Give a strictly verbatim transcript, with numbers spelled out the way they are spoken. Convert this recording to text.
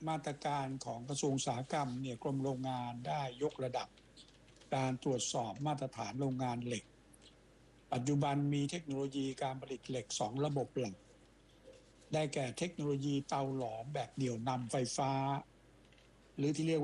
มาตรการของกระทรวงอุตสาหกรรมเนี่ยกรมโรงงานได้ยกระดับการตรวจสอบมาตรฐานโรงงานเหล็กปัจจุบันมีเทคโนโลยีการผลิตเหล็กสองระบบหลักได้แก่เทคโนโลยีเตาหลอมแบบเดี่ยวนำไฟฟ้าหรือที่เรียก